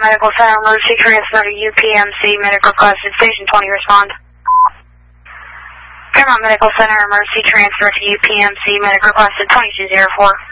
Medical Center, emergency transfer to UPMC, medic requested, station 20, respond. Paramount Medical Center, emergency transfer to UPMC, medic requested, 2204.